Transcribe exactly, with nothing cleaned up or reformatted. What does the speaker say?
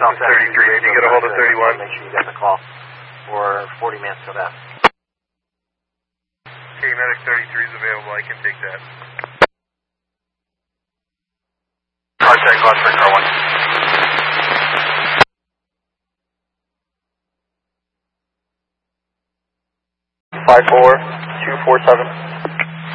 South thirty-three, can you get a hold of thirty-one? Make sure you get the call for forty Mansfield Ave. Okay, medic thirty-three is available, I can take that. Contact Gloucester, car one. five four two four seven.